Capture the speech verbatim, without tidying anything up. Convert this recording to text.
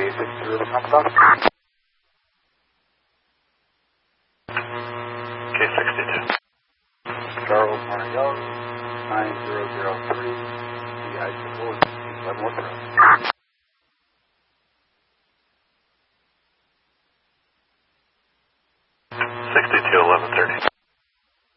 sixty-two, Alpha. K sixty-two. Charles Mario, nine zero zero three, D I support, eleven one zero. sixty-two, eleven thirty.